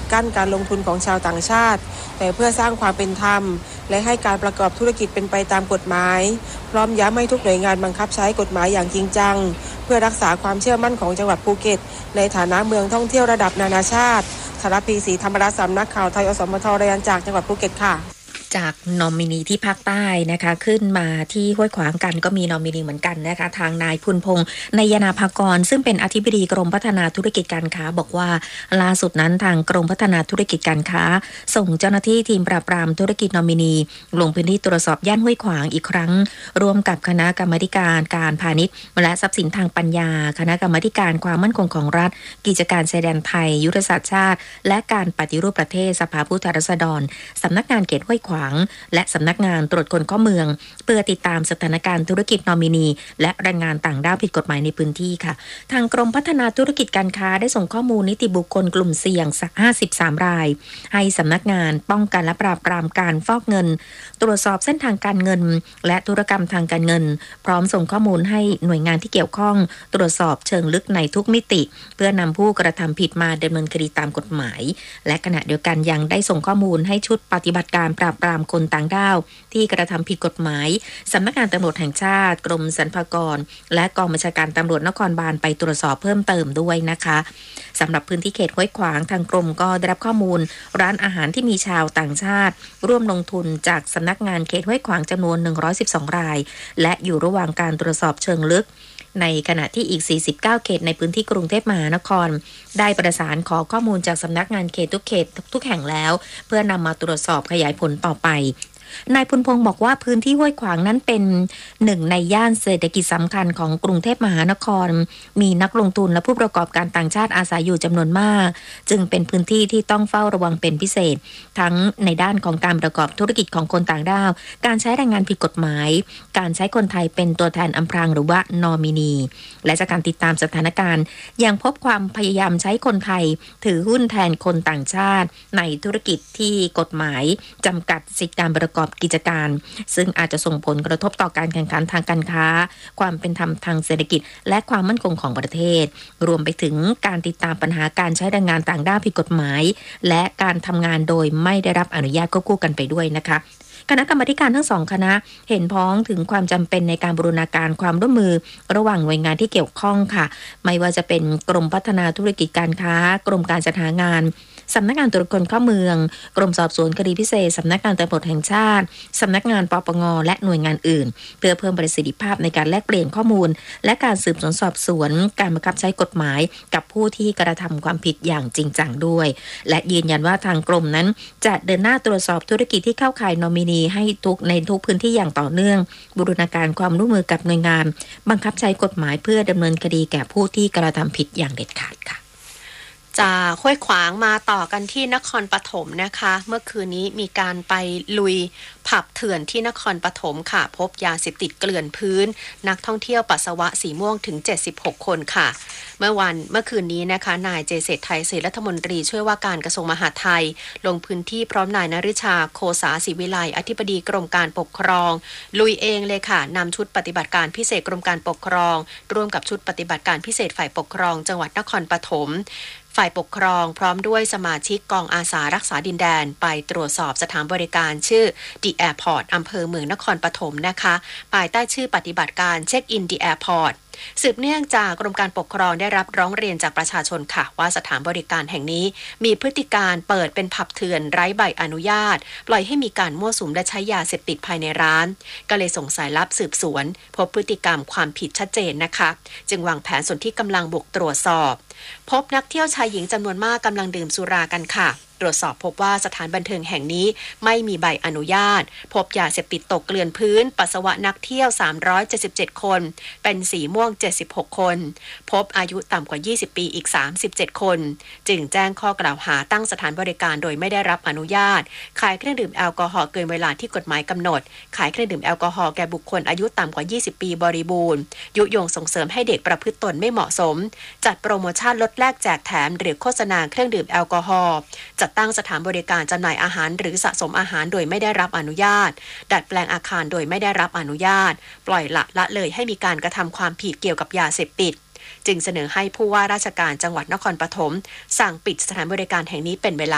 กั้นการลงทุนของชาวต่างชาติแต่เพื่อสร้างความเป็นธรรมและให้การประกอบธุรกิจเป็นไปตามกฎหมายพร้อมย้ำให้ทุกหน่วยงานบังคับใช้กฎหมายอย่างจริงจังเพื่อรักษาความเชื่อมั่นของจังหวัดภูเก็ตในฐานะเมืองท่องเที่ยวระดับนานาชาติสารพีศรีธรรมรัตน์สำนักข่าวไทยอสมทรายงานจากจังหวัดภูเก็ตค่ะจากนอมินีที่ภาคใต้นะคะขึ้นมาที่ห้วยขวางกันก็มีนอมินีเหมือนกันนะคะทางนายพุนพงษ์นายนาภากรซึ่งเป็นอธิบดีกรมพัฒนาธุรกิจการค้าบอกว่าล่าสุดนั้นทางกรมพัฒนาธุรกิจการค้าส่งเจ้าหน้าที่ทีมปราบปรามธุรกิจนอมินีลงพื้นที่ตรวจสอบย่านห้วยขวางอีกครั้งร่วมกับคณะกรรมาการการพาณิชย์และทรัพย์สินทางปัญญาคณะกรรมาการความมั่นคงของรัฐกิจการชายแดนไทยยุทธศาสตร์ชาติและการปฏิรูปประเทศสภาผู้แทนราษฎรสำนักงานเขตห้วยขวางและสำนักงานตรวจคนเข้าเมืองเพื่อติดตามสถานการณ์ธุรกิจนอมินีและแรงงานต่างด้าวผิดกฎหมายในพื้นที่ค่ะทางกรมพัฒนาธุรกิจการค้าได้ส่งข้อมูลนิติบุคคลกลุ่มเสี่ยง53รายให้สำนักงานป้องกันและปราบปรามการฟอกเงินตรวจสอบเส้นทางการเงินและธุรกรรมทางการเงินพร้อมส่งข้อมูลให้หน่วยงานที่เกี่ยวข้องตรวจสอบเชิงลึกในทุกมิติเพื่อนำผู้กระทำผิดมาดำเนินคดีตามกฎหมายและขณะเดียวกันยังได้ส่งข้อมูลให้ชุดปฏิบัติการปราบปรามคนต่างด้าวที่กระทำผิดกฎหมายสำนักงานตำรวจแห่งชาติกรมสรรพากรและกองบัญชาการตำรวจนครบาลไปตรวจสอบเพิ่มเติมด้วยนะคะสำหรับพื้นที่เขตห้วยขวางทางกรมก็ได้รับข้อมูลร้านอาหารที่มีชาวต่างชาติร่วมลงทุนจากสำนักงานเขตห้วยขวางจำนวน112รายและอยู่ระหว่างการตรวจสอบเชิงลึกในขณะที่อีก49เขตในพื้นที่กรุงเทพมหานครได้ประสานขอข้อมูลจากสำนักงานเขตทุกแห่งแล้วเพื่อนำมาตรวจสอบขยายผลต่อไปนายพุนพงษ์บอกว่าพื้นที่ห้วยขวางนั้นเป็นหนึ่งในย่านเศรษฐกิจสำคัญของกรุงเทพมหานครมีนักลงทุนและผู้ประกอบการต่างชาติอาศัยอยู่จำนวนมากจึงเป็นพื้นที่ที่ต้องเฝ้าระวังเป็นพิเศษทั้งในด้านของการประกอบธุรกิจของคนต่างด้าวการใช้แรงงานผิดกฎหมายการใช้คนไทยเป็นตัวแทนอำพรางหรือว่านอมินีและจากการติดตามสถานการณ์ยังพบความพยายามใช้คนไทยถือหุ้นแทนคนต่างชาติในธุรกิจที่กฎหมายจำกัดสิทธิการประกอบกิจการซึ่งอาจจะส่งผลกระทบต่อการแข่งขันทางการค้าความเป็นธรรมทางเศรษฐกิจและความมั่นคงของประเทศรวมไปถึงการติดตามปัญหาการใช้แรงงานต่างด้าวผิดกฎหมายและการทำงานโดยไม่ได้รับอนุญาตควบคู่กันไปด้วยนะคะคณะกรรมาการทั้งสองคณะเห็นพ้องถึงความจำเป็นในการบูรณาการความร่วมมือระหว่างหน่วยงานที่เกี่ยวข้องค่ะไม่ว่าจะเป็นกรมพัฒนาธุรกิจการค้ากรมการจัดหางานสำนักงานตรวจคนเข้าเมืองกรมสอบสวนคดีพิเศษสำนักงานตำรวจแห่งชาติสำนักงานปปงและหน่วยงานอื่นเพื่อเพิ่มประสิทธิภาพในการแลกเปลี่ยนข้อมูลและการสืบสวนสอบสวนการบังคับใช้กฎหมายกับผู้ที่กระทำความผิดอย่างจริงจังด้วยและยืนยันว่าทางกรมนั้นจะเดินหน้าตรวจสอบธุรกิจที่เข้าข่ายนอมินีให้ในทุกพื้นที่อย่างต่อเนื่องบูรณาการความร่วมมือกับหน่วยงานบังคับใช้กฎหมายเพื่อดำเนินคดีแก่ผู้ที่กระทำผิดอย่างเด็ดขาดค่ะจากห้วยขวางมาต่อกันที่นครปฐมนะคะเมื่อคืนนี้มีการไปลุยผับเถื่อนที่นครปฐมค่ะพบยาเสพติดเกลื่อนพื้นนักท่องเที่ยวปัสสาวะสีม่วงถึง76คนค่ะเมื่อคืนนี้นะคะนายเจเศรษฐ์ไทยศรีรัฐมนตรีช่วยว่าการกระทรวงมหาดไทยลงพื้นที่พร้อมนายนฤชาโคสาศิวิไลอธิบดีกรมการปกครองลุยเองเลยค่ะนำชุดปฏิบัติการพิเศษกรมการปกครองร่วมกับชุดปฏิบัติการพิเศษฝ่ายปกครองจังหวัดนครปฐมฝ่ายปกครองพร้อมด้วยสมาชิกกองอาสารักษาดินแดนไปตรวจสอบสถานบริการชื่อ The Airport อำเภอเมืองนครปฐมนะคะภายใต้ชื่อปฏิบัติการเช็คอิน The Airportสืบเนื่องจากกรมการปกครองได้รับร้องเรียนจากประชาชนค่ะว่าสถานบริการแห่งนี้มีพฤติการเปิดเป็นผับเถื่อนไร้ใบอนุญาตปล่อยให้มีการมั่วสุมและใช้ยาเสพติดภายในร้านก็เลยส่งสายลับสืบสวนพบพฤติกรรมความผิดชัดเจนนะคะจึงวางแผนส่วนที่กำลังบุกตรวจสอบพบนักเที่ยวชายหญิงจำนวนมากกำลังดื่มสุรากันค่ะตรวจสอบพบว่าสถานบันเทิงแห่งนี้ไม่มีใบอนุญาตพบยาเสพติดตกเกลื่อนพื้นปัสสาวะนักเที่ยว377คนเป็นสีม่วง76คนพบอายุต่ำกว่า20ปีอีก37คนจึงแจ้งข้อกล่าวหาตั้งสถานบริการโดยไม่ได้รับอนุญาตขายเครื่องดื่มแอลกอฮอล์เกินเวลาที่กฎหมายกำหนดขายเครื่องดื่มแอลกอฮอล์แก่บุคคลอายุต่ำกว่า20ปีบริบูรณ์ยุยงส่งเสริมให้เด็กประพฤติตนไม่เหมาะสมจัดโปรโมชั่นลดแลกแจกแถมหรือโฆษณาเครื่องดื่มแอลกอฮอล์ตั้งสถานบริการจำหน่ายอาหารหรือสะสมอาหารโดยไม่ได้รับอนุญาตดัดแปลงอาคารโดยไม่ได้รับอนุญาตปล่อยละเลยให้มีการกระทำความผิดเกี่ยวกับยาเสพติดจึงเสนอให้ผู้ว่าราชการจังหวัดนครปฐมสั่งปิดสถานบริการแห่งนี้เป็นเวลา